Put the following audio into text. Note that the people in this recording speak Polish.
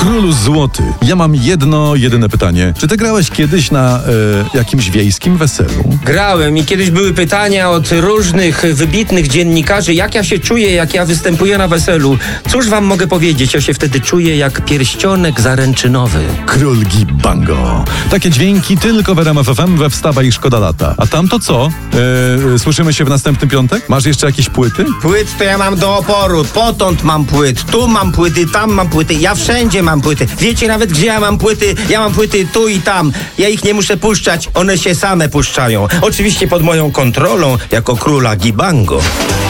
Królu Złoty, ja mam jedyne pytanie. Czy ty grałeś kiedyś na jakimś wiejskim weselu? Grałem i kiedyś były pytania od różnych wybitnych dziennikarzy, jak ja się czuję, jak ja występuję na weselu. Cóż wam mogę powiedzieć, ja się wtedy czuję jak pierścionek zaręczynowy. Król Gibango. Takie dźwięki tylko w RMF FM we Wstawa i Szkoda Lata. A tam to co? Słyszymy się w następny piątek? Masz jeszcze jakieś płyty? Płyt to ja mam do oporu, potąd mam płyt, tu mam płyty, tam mam płyty, ja wszędzie mam płyty. Wiecie nawet gdzie ja mam płyty? Ja mam płyty tu i tam. Ja ich nie muszę puszczać, one się same puszczają. Oczywiście pod moją kontrolą, jako króla Gibango.